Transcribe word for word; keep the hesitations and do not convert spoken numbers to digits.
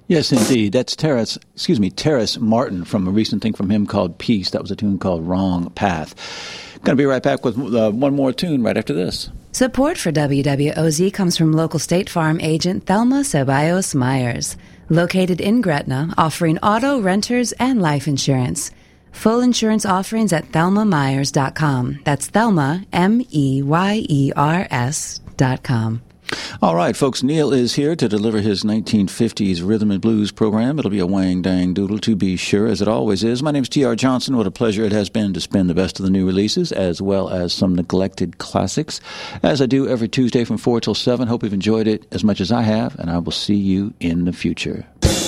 Yes, indeed. That's Terrace, excuse me, Terrace Martin from a recent thing from him called Peace. That was a tune called Wrong Path. Going to be right back with uh, one more tune right after this. Support for W W O Z comes from local State Farm agent Thelma Ceballos Myers, located in Gretna, offering auto, renters, and life insurance. Full insurance offerings at thelma myers dot com. That's Thelma, M E Y E R S dot com. All right, folks, Neil is here to deliver his nineteen fifties Rhythm and Blues program. It'll be a wang-dang doodle, to be sure, as it always is. My name's T R. Johnson. What a pleasure it has been to spin the best of the new releases, as well as some neglected classics, as I do every Tuesday from four till seven. Hope you've enjoyed it as much as I have, and I will see you in the future.